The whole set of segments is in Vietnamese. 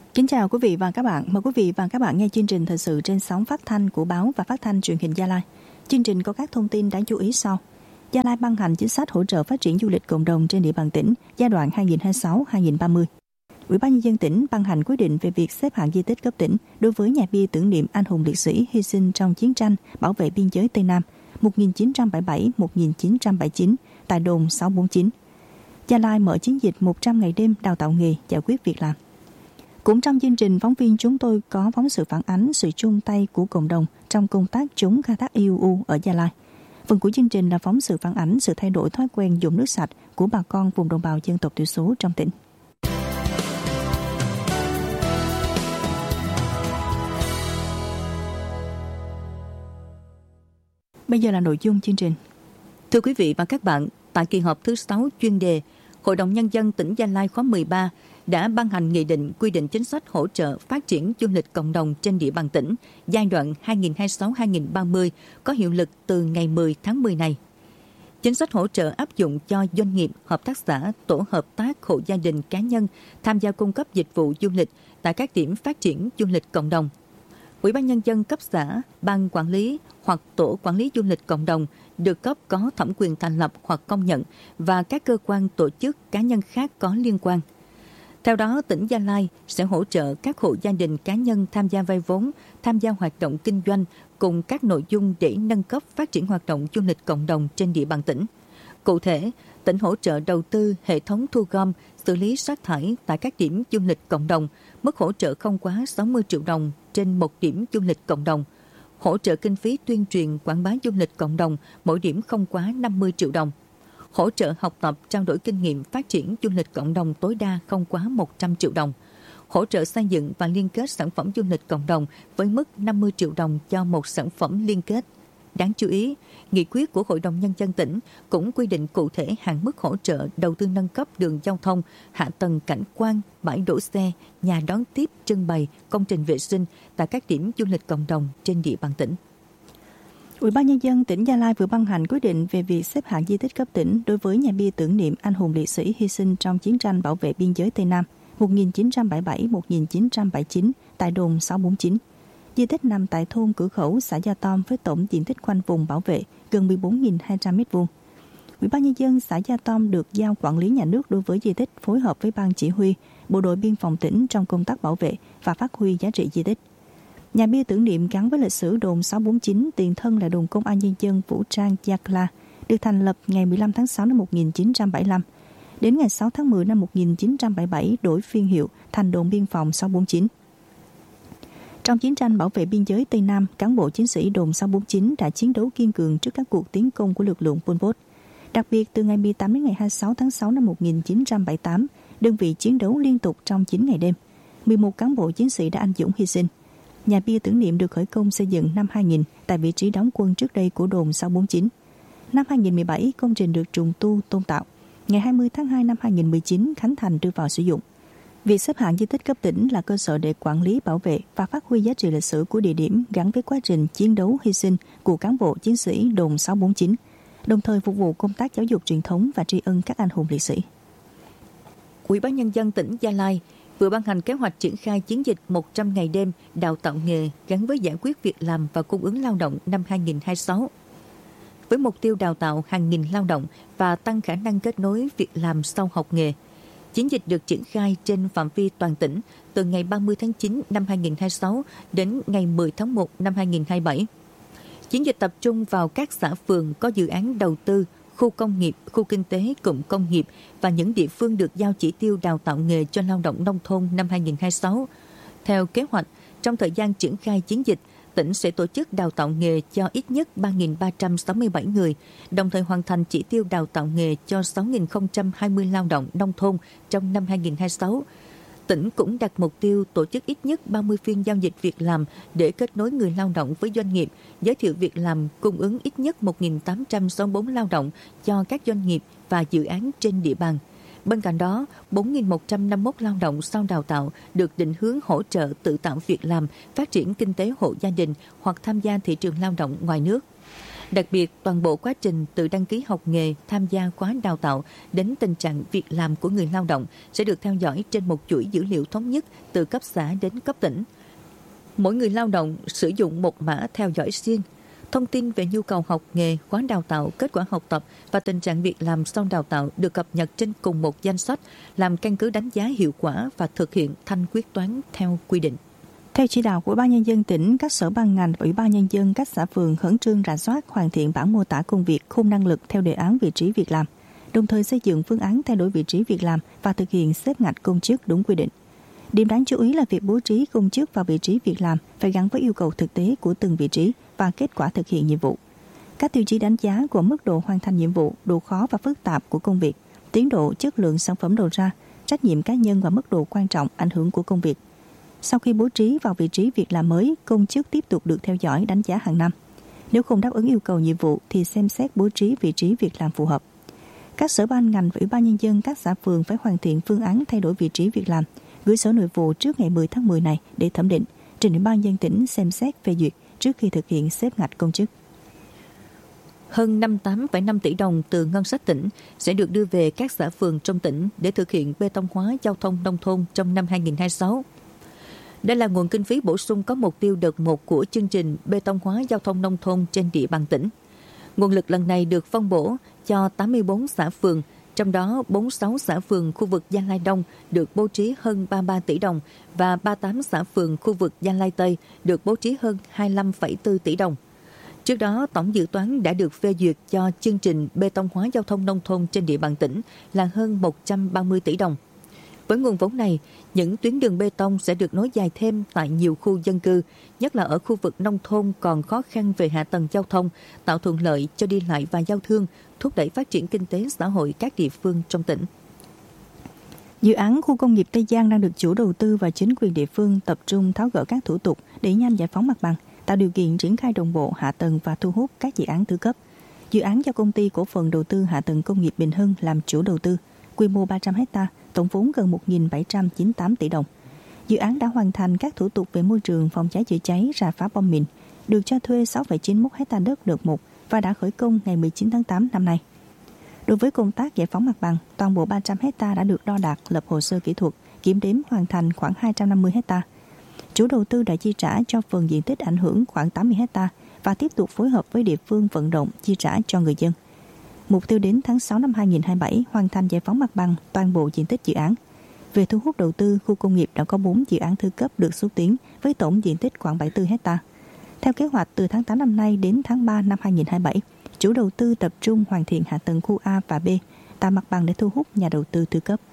Kính chào quý vị và các bạn. Mời quý vị và các bạn nghe chương trình thời sự trên sóng phát thanh của báo và phát thanh truyền hình Gia Lai. Chương trình có các thông tin đáng chú ý sau. Gia Lai ban hành chính sách hỗ trợ phát triển du lịch cộng đồng trên địa bàn tỉnh giai đoạn 2026-2030. Ủy ban nhân dân tỉnh ban hành quyết định về việc xếp hạng di tích cấp tỉnh đối với nhà bia tưởng niệm anh hùng liệt sĩ hy sinh trong chiến tranh bảo vệ biên giới Tây Nam 1977-1979 tại đồn 649. Gia Lai mở chiến dịch 100 ngày đêm đào tạo nghề giải quyết việc làm. Cũng trong chương trình, phóng viên chúng tôi có phóng sự phản ánh sự chung tay của cộng đồng trong công tác chống khai thác IUU ở Gia Lai. Phần của chương trình là phóng sự phản ánh sự thay đổi thói quen dùng nước sạch của bà con vùng đồng bào dân tộc thiểu số trong tỉnh. Bây giờ là nội dung chương trình. Thưa quý vị và các bạn, tại kỳ họp thứ 6 chuyên đề, Hội đồng Nhân dân tỉnh Gia Lai khóa 13 đã ban hành nghị định quy định chính sách hỗ trợ phát triển du lịch cộng đồng trên địa bàn tỉnh giai đoạn 2026-2030 có hiệu lực từ ngày 10 tháng 10 này. Chính sách hỗ trợ áp dụng cho doanh nghiệp, hợp tác xã, tổ hợp tác, hộ gia đình, cá nhân tham gia cung cấp dịch vụ du lịch tại các điểm phát triển du lịch cộng đồng. Ủy ban Nhân dân cấp xã, ban quản lý hoặc tổ quản lý du lịch cộng đồng được cấp có thẩm quyền thành lập hoặc công nhận và các cơ quan tổ chức cá nhân khác có liên quan. Theo đó, tỉnh Gia Lai sẽ hỗ trợ các hộ gia đình cá nhân tham gia vay vốn, tham gia hoạt động kinh doanh cùng các nội dung để nâng cấp phát triển hoạt động du lịch cộng đồng trên địa bàn tỉnh. Cụ thể, tỉnh hỗ trợ đầu tư hệ thống thu gom, xử lý rác thải tại các điểm du lịch cộng đồng, mức hỗ trợ không quá 60 triệu đồng trên một điểm du lịch cộng đồng. Hỗ trợ kinh phí tuyên truyền quảng bá du lịch cộng đồng, mỗi điểm không quá 50 triệu đồng. Hỗ trợ học tập, trao đổi kinh nghiệm phát triển du lịch cộng đồng tối đa không quá 100 triệu đồng. Hỗ trợ xây dựng và liên kết sản phẩm du lịch cộng đồng với mức 50 triệu đồng cho một sản phẩm liên kết. Đáng chú ý, nghị quyết của Hội đồng Nhân dân tỉnh cũng quy định cụ thể hạn mức hỗ trợ đầu tư nâng cấp đường giao thông, hạ tầng cảnh quan, bãi đổ xe, nhà đón tiếp, trưng bày, công trình vệ sinh tại các điểm du lịch cộng đồng trên địa bàn tỉnh. Ủy ban Nhân dân tỉnh Gia Lai vừa ban hành quyết định về việc xếp hạng di tích cấp tỉnh đối với nhà bia tưởng niệm anh hùng liệt sĩ hy sinh trong chiến tranh bảo vệ biên giới Tây Nam 1977-1979 tại đồn 649. Di tích nằm tại thôn Cửa Khẩu, xã Gia Tom với tổng diện tích khoanh vùng bảo vệ gần 14.200 m2. Ủy ban Nhân dân xã Gia Tom được giao quản lý nhà nước đối với di tích, phối hợp với ban chỉ huy, bộ đội biên phòng tỉnh trong công tác bảo vệ và phát huy giá trị di tích. Nhà bia tưởng niệm gắn với lịch sử đồn 649, tiền thân là đồn Công an Nhân dân Vũ trang Yakla, được thành lập ngày 15 tháng 6 năm 1975. Đến ngày 6 tháng 10 năm 1977 đổi phiên hiệu thành đồn biên phòng 649. Trong chiến tranh bảo vệ biên giới Tây Nam, cán bộ chiến sĩ đồn 649 đã chiến đấu kiên cường trước các cuộc tiến công của lực lượng Pol Pot. Đặc biệt, từ ngày 18 đến ngày 26 tháng 6 năm 1978, đơn vị chiến đấu liên tục trong 9 ngày đêm. 11 cán bộ chiến sĩ đã anh dũng hy sinh. Nhà bia tưởng niệm được khởi công xây dựng năm 2000 tại vị trí đóng quân trước đây của đồn 649. Năm 2017, công trình được trùng tu tôn tạo. Ngày 20 tháng 2 năm 2019, khánh thành đưa vào sử dụng. Việc xếp hạng di tích cấp tỉnh là cơ sở để quản lý, bảo vệ và phát huy giá trị lịch sử của địa điểm gắn với quá trình chiến đấu hy sinh của cán bộ chiến sĩ đồn 649, đồng thời phục vụ công tác giáo dục truyền thống và tri ân các anh hùng liệt sĩ. Ủy ban Nhân dân tỉnh Gia Lai vừa ban hành kế hoạch triển khai chiến dịch 100 ngày đêm đào tạo nghề gắn với giải quyết việc làm và cung ứng lao động năm 2026. Với mục tiêu đào tạo hàng nghìn lao động và tăng khả năng kết nối việc làm sau học nghề, chiến dịch được triển khai trên phạm vi toàn tỉnh từ ngày 30 tháng 9 năm 2026 đến ngày 10 tháng 1 năm 2027. Chiến dịch tập trung vào các xã phường có dự án đầu tư, khu công nghiệp, khu kinh tế, cụm công nghiệp và những địa phương được giao chỉ tiêu đào tạo nghề cho lao động nông thôn năm 2026. Theo kế hoạch, trong thời gian triển khai chiến dịch, tỉnh sẽ tổ chức đào tạo nghề cho ít nhất 3.367 người, đồng thời hoàn thành chỉ tiêu đào tạo nghề cho 6.020 lao động nông thôn trong năm 2026. Tỉnh cũng đặt mục tiêu tổ chức ít nhất 30 phiên giao dịch việc làm để kết nối người lao động với doanh nghiệp, giới thiệu việc làm, cung ứng ít nhất 1.864 lao động cho các doanh nghiệp và dự án trên địa bàn. Bên cạnh đó, 4.151 lao động sau đào tạo được định hướng hỗ trợ tự tạo việc làm, phát triển kinh tế hộ gia đình hoặc tham gia thị trường lao động ngoài nước. Đặc biệt, toàn bộ quá trình từ đăng ký học nghề, tham gia khóa đào tạo đến tình trạng việc làm của người lao động sẽ được theo dõi trên một chuỗi dữ liệu thống nhất từ cấp xã đến cấp tỉnh. Mỗi người lao động sử dụng một mã theo dõi riêng. Thông tin về nhu cầu học nghề, khóa đào tạo, kết quả học tập và tình trạng việc làm sau đào tạo được cập nhật trên cùng một danh sách, làm căn cứ đánh giá hiệu quả và thực hiện thanh quyết toán theo quy định. Theo chỉ đạo của Ủy ban Nhân dân tỉnh, các sở ban ngành và Ủy ban Nhân dân các xã phường khẩn trương rà soát, hoàn thiện bản mô tả công việc, khung năng lực theo đề án vị trí việc làm, đồng thời xây dựng phương án thay đổi vị trí việc làm và thực hiện xếp ngạch công chức đúng quy định. Điểm đáng chú ý là việc bố trí công chức vào vị trí việc làm phải gắn với yêu cầu thực tế của từng vị trí và kết quả thực hiện nhiệm vụ. Các tiêu chí đánh giá gồm mức độ hoàn thành nhiệm vụ, độ khó và phức tạp của công việc, tiến độ, chất lượng sản phẩm đầu ra, trách nhiệm cá nhân và mức độ quan trọng ảnh hưởng của công việc. Sau khi bố trí vào vị trí việc làm mới, công chức tiếp tục được theo dõi đánh giá hàng năm. Nếu không đáp ứng yêu cầu nhiệm vụ thì xem xét bố trí vị trí việc làm phù hợp. Các sở ban ngành và Ủy ban Nhân dân các xã phường phải hoàn thiện phương án thay đổi vị trí việc làm, gửi Sở Nội vụ trước ngày 10 tháng 10 này để thẩm định, trình Ủy ban Nhân dân tỉnh xem xét phê duyệt trước khi thực hiện xếp ngạch công chức. Hơn 58,5 tỷ đồng từ ngân sách tỉnh sẽ được đưa về các xã phường trong tỉnh để thực hiện bê tông hóa giao thông nông thôn trong năm 2026. Đây là nguồn kinh phí bổ sung có mục tiêu đợt 1 của chương trình bê tông hóa giao thông nông thôn trên địa bàn tỉnh. Nguồn lực lần này được phân bổ cho 84 xã phường, trong đó 46 xã phường khu vực Gia Lai Đông được bố trí hơn 33 tỷ đồng và 38 xã phường khu vực Gia Lai Tây được bố trí hơn 25,4 tỷ đồng. Trước đó, tổng dự toán đã được phê duyệt cho chương trình bê tông hóa giao thông nông thôn trên địa bàn tỉnh là hơn 130 tỷ đồng. Với nguồn vốn này, những tuyến đường bê tông sẽ được nối dài thêm tại nhiều khu dân cư, nhất là ở khu vực nông thôn còn khó khăn về hạ tầng giao thông, tạo thuận lợi cho đi lại và giao thương, thúc đẩy phát triển kinh tế xã hội các địa phương trong tỉnh. Dự án khu công nghiệp Tây Giang đang được chủ đầu tư và chính quyền địa phương tập trung tháo gỡ các thủ tục để nhanh giải phóng mặt bằng, tạo điều kiện triển khai đồng bộ hạ tầng và thu hút các dự án thứ cấp. Dự án do Công ty Cổ phần Đầu tư Hạ tầng Công nghiệp Bình Hưng làm chủ đầu tư, quy mô 300 ha, tổng vốn gần 1.798 tỷ đồng. Dự án đã hoàn thành các thủ tục về môi trường, phòng cháy chữa cháy, rà phá bom mìn, được cho thuê 6,91 ha đất đợt 1 và đã khởi công ngày 19 tháng 8 năm nay. Đối với công tác giải phóng mặt bằng, toàn bộ 300 ha đã được đo đạc, lập hồ sơ kỹ thuật, kiểm đếm hoàn thành khoảng 250 ha. Chủ đầu tư đã chi trả cho phần diện tích ảnh hưởng khoảng 80 ha và tiếp tục phối hợp với địa phương vận động chi trả cho người dân. Mục tiêu đến tháng 6 năm 2027 hoàn thành giải phóng mặt bằng toàn bộ diện tích dự án. Về thu hút đầu tư, khu công nghiệp đã có 4 dự án thứ cấp được xúc tiến với tổng diện tích khoảng 74 ha. Theo kế hoạch, từ tháng 8 năm nay đến tháng 3 năm 2027, chủ đầu tư tập trung hoàn thiện hạ tầng khu A và B, tạo mặt bằng để thu hút nhà đầu tư thứ cấp.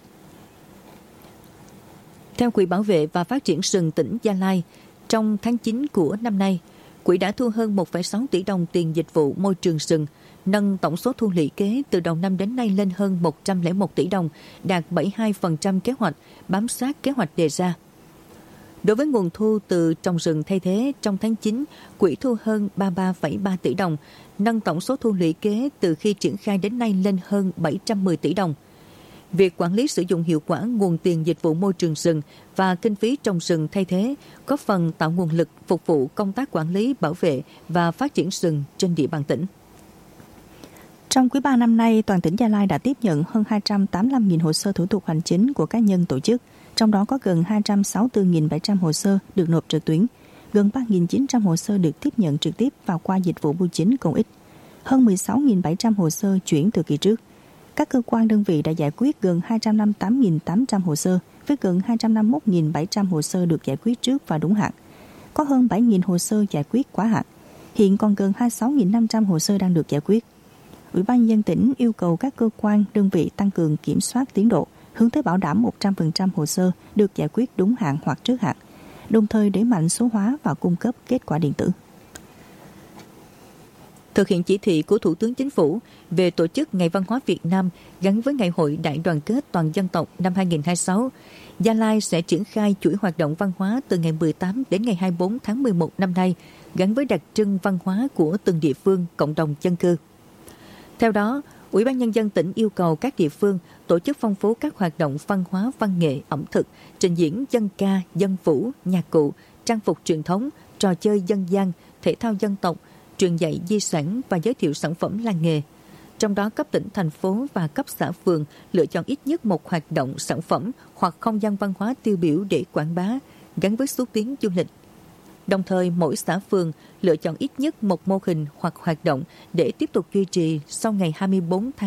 Theo Quỹ Bảo vệ và Phát triển rừng tỉnh Gia Lai, trong tháng 9 của năm nay, Quỹ đã thu hơn 1,6 tỷ đồng tiền dịch vụ môi trường rừng, nâng tổng số thu lũy kế từ đầu năm đến nay lên hơn 101 tỷ đồng, đạt 72% kế hoạch, bám sát kế hoạch đề ra. Đối với nguồn thu từ trồng rừng thay thế, trong tháng 9, Quỹ thu hơn 33,3 tỷ đồng, nâng tổng số thu lũy kế từ khi triển khai đến nay lên hơn 710 tỷ đồng. Việc quản lý sử dụng hiệu quả nguồn tiền dịch vụ môi trường rừng và kinh phí trồng rừng thay thế góp phần tạo nguồn lực phục vụ công tác quản lý, bảo vệ và phát triển rừng trên địa bàn tỉnh. Trong quý 3 năm nay, toàn tỉnh Gia Lai đã tiếp nhận hơn 285.000 hồ sơ thủ tục hành chính của cá nhân tổ chức, trong đó có gần 264.700 hồ sơ được nộp trực tuyến, gần 3.900 hồ sơ được tiếp nhận trực tiếp và qua dịch vụ bưu chính công ích, hơn 16.700 hồ sơ chuyển từ kỳ trước. Các cơ quan đơn vị đã giải quyết gần 258.800 hồ sơ, với gần 251.700 hồ sơ được giải quyết trước và đúng hạn. Có hơn 7.000 hồ sơ giải quyết quá hạn. Hiện còn gần 26.500 hồ sơ đang được giải quyết. Ủy ban nhân dân tỉnh yêu cầu các cơ quan, đơn vị tăng cường kiểm soát tiến độ, hướng tới bảo đảm 100% hồ sơ được giải quyết đúng hạn hoặc trước hạn, đồng thời đẩy mạnh số hóa và cung cấp kết quả điện tử. Thực hiện chỉ thị của Thủ tướng Chính phủ về tổ chức Ngày Văn hóa Việt Nam gắn với Ngày hội Đại đoàn kết toàn dân tộc năm 2026, Gia Lai sẽ triển khai chuỗi hoạt động văn hóa từ ngày 18 đến ngày 24 tháng 11 năm nay, gắn với đặc trưng văn hóa của từng địa phương, cộng đồng dân cư. Theo đó, Ủy ban Nhân dân tỉnh yêu cầu các địa phương tổ chức phong phú các hoạt động văn hóa, văn nghệ, ẩm thực, trình diễn dân ca, dân vũ, nhạc cụ, trang phục truyền thống, trò chơi dân gian, thể thao dân tộc, truyền dạy di sản và giới thiệu sản phẩm làng nghề. Trong đó cấp tỉnh, thành phố và cấp xã phường lựa chọn ít nhất một hoạt động sản phẩm hoặc không gian văn hóa tiêu biểu để quảng bá gắn với xúc tiến du lịch. Đồng thời, mỗi xã phường lựa chọn ít nhất một mô hình hoặc hoạt động để tiếp tục duy trì sau ngày 24 tháng